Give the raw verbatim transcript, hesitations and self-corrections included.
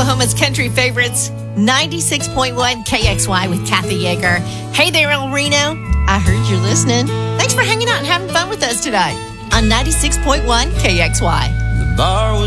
Oklahoma's country favorites, ninety-six point one K X Y with Kathy Yeager. Hey there, El Reno. I heard you're listening. Thanks for hanging out and having fun with us today on ninety-six point one K X Y. The bar was